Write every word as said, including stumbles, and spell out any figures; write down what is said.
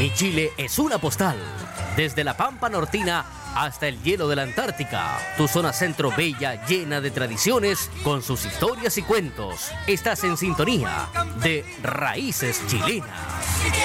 Mi Chile es una postal, desde la Pampa Nortina hasta el hielo de la Antártica. Tu zona centro bella, llena de tradiciones, con sus historias y cuentos. Estás en sintonía de Raíces Chilenas.